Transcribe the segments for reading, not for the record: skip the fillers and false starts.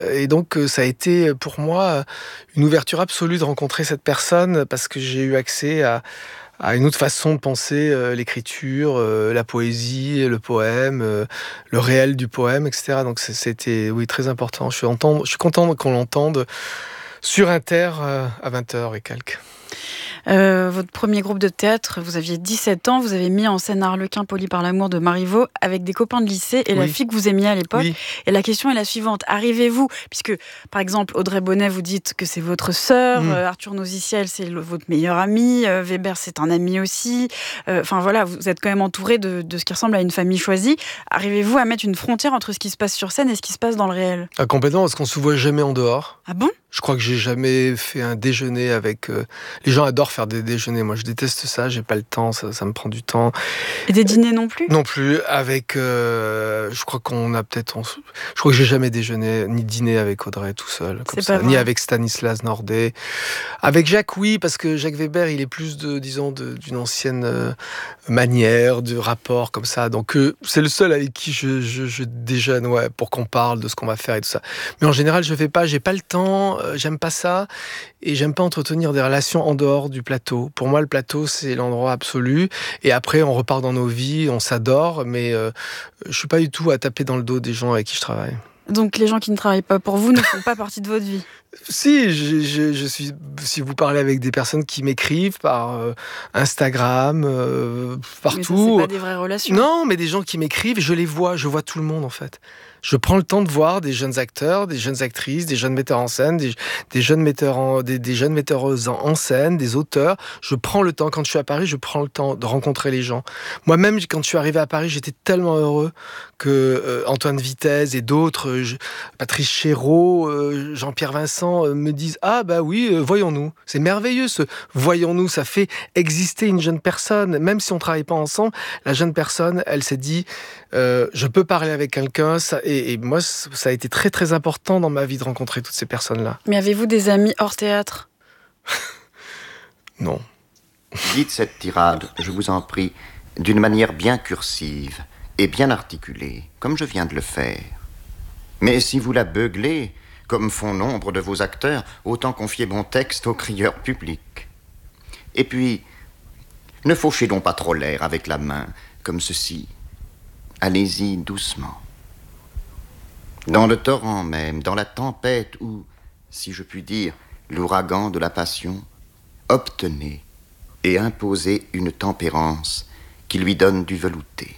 Et donc, ça a été pour moi une ouverture absolue de rencontrer cette personne parce que j'ai eu accès à une autre façon de penser l'écriture, la poésie, le poème, le réel du poème, etc. Donc c'était oui, très important. Je suis content qu'on l'entende sur Inter à 20h et quelques. Votre premier groupe de théâtre, vous aviez 17 ans, vous avez mis en scène Arlequin poli par l'amour de Marivaux avec des copains de lycée et la fille que vous aimiez à l'époque. Oui. Et la question est la suivante, arrivez-vous, puisque par exemple Audrey Bonnet, vous dites que c'est votre sœur, Arthur Nosiciel c'est votre meilleur ami, Weber c'est un ami aussi, enfin voilà, vous êtes quand même entouré de ce qui ressemble à une famille choisie. Arrivez-vous à mettre une frontière entre ce qui se passe sur scène et ce qui se passe dans le réel ? Ah, complètement, parce qu'on se voit jamais en dehors. Ah bon ? Je crois que j'ai jamais fait un déjeuner avec... Les gens adorent faire des déjeuners. Moi, je déteste ça. J'ai pas le temps. Ça me prend du temps. Et des dîners non plus ? Non plus. Avec... je crois qu'on a peut-être... Je crois que j'ai jamais déjeuné ni dîné avec Audrey tout seul. Comme ça. Ni avec Stanislas Nordet. Avec Jacques, oui, parce que Jacques Weber, il est plus d'une ancienne manière, de rapport comme ça. Donc, c'est le seul avec qui je déjeune, ouais, pour qu'on parle de ce qu'on va faire et tout ça. Mais en général, je fais pas. J'ai pas le temps. J'aime pas ça et j'aime pas entretenir des relations en dehors du plateau. Pour moi, le plateau, c'est l'endroit absolu et après, on repart dans nos vies, on s'adore, mais je suis pas du tout à taper dans le dos des gens avec qui je travaille. Donc les gens qui ne travaillent pas pour vous ne font pas partie de votre vie ? Si, je suis. Si vous parlez avec des personnes qui m'écrivent par Instagram, partout. Mais ça, c'est pas des vraies relations. Non, mais des gens qui m'écrivent, je vois tout le monde en fait. Je prends le temps de voir des jeunes acteurs, des jeunes actrices, des jeunes metteurs en scène, des jeunes metteuses en scène, des auteurs. Je prends le temps, quand je suis à Paris, je prends le temps de rencontrer les gens. Moi-même, quand je suis arrivé à Paris, j'étais tellement heureux que Antoine Vitesse et d'autres, Patrice Chéreau, Jean-Pierre Vincent me disent « Ah bah oui, voyons-nous ». C'est merveilleux ce « voyons-nous », ça fait exister une jeune personne. Même si on ne travaille pas ensemble, la jeune personne, elle s'est dit je peux parler avec quelqu'un, et moi, ça a été très très important dans ma vie de rencontrer toutes ces personnes-là. Mais avez-vous des amis hors théâtre ? Non. Dites cette tirade, je vous en prie, d'une manière bien cursive et bien articulée, comme je viens de le faire. Mais si vous la beuglez, comme font nombre de vos acteurs, autant confier mon texte au crieur public. Et puis, ne fauchez donc pas trop l'air avec la main, comme ceci. Allez-y doucement. Dans le torrent même, dans la tempête ou, si je puis dire, l'ouragan de la passion, obtenez et imposez une tempérance qui lui donne du velouté.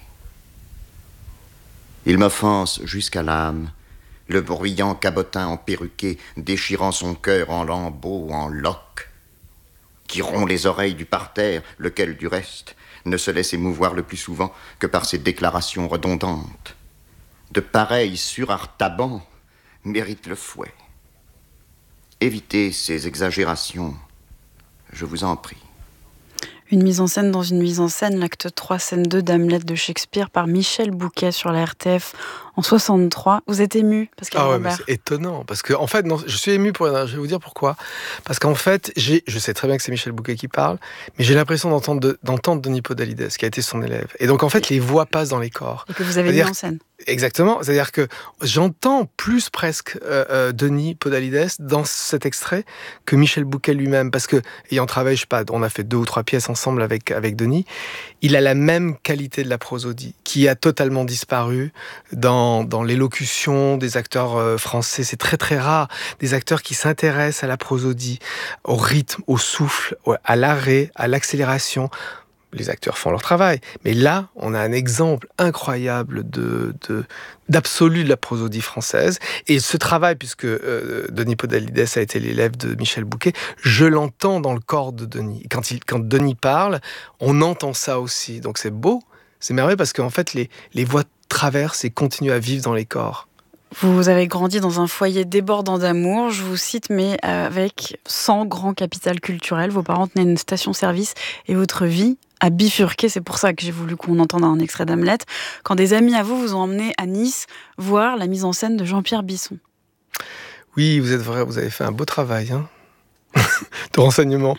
Il m'offense jusqu'à l'âme, le bruyant cabotin emperruqué déchirant son cœur en lambeaux, en loques, qui rompt les oreilles du parterre, lequel, du reste, ne se laisse émouvoir le plus souvent que par ses déclarations redondantes. De pareils surartabans méritent le fouet. Évitez ces exagérations, je vous en prie. Une mise en scène dans une mise en scène, l'acte 3, scène 2 d'Hamlet de Shakespeare par Michel Bouquet sur la RTF en 63. Vous êtes ému, Pascal Ah ouais, Rambert? mais c'est étonnant, parce que en fait, non, je suis ému pour je vais vous dire pourquoi. Parce qu'en fait, je sais très bien que c'est Michel Bouquet qui parle, mais j'ai l'impression d'entendre Denis Podalides, qui a été son élève. Et donc en fait, les voix passent dans les corps. Et que vous avez mis en scène. Exactement, c'est-à-dire que j'entends plus presque Denis Podalides dans cet extrait que Michel Bouquet lui-même, parce que, ayant travaillé, je sais pas, on a fait 2 ou 3 pièces ensemble avec Denis, il a la même qualité de la prosodie, qui a totalement disparu dans l'élocution des acteurs français. C'est très très rare, des acteurs qui s'intéressent à la prosodie, au rythme, au souffle, à l'arrêt, à l'accélération. Les acteurs font leur travail. Mais là, on a un exemple incroyable d'absolu de la prosodie française. Et ce travail, puisque Denis Podalides a été l'élève de Michel Bouquet, je l'entends dans le corps de Denis. Quand Denis parle, on entend ça aussi. Donc c'est beau, c'est merveilleux, parce qu'en fait, les voix traversent et continuent à vivre dans les corps. Vous avez grandi dans un foyer débordant d'amour, je vous cite, mais avec 100 grands capital culturel. Vos parents tenaient une station-service et votre vie a bifurqué. C'est pour ça que j'ai voulu qu'on entende un extrait d'Hamlet. Quand des amis à vous vous ont emmené à Nice voir la mise en scène de Jean-Pierre Bisson. Oui, vous êtes vrai, vous avez fait un beau travail. Hein. de renseignement.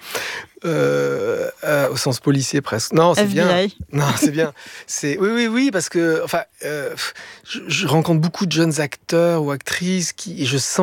Au sens policier presque. Non, c'est FBI. bien. Non, c'est bien. Oui, parce que je rencontre beaucoup de jeunes acteurs ou actrices et je sens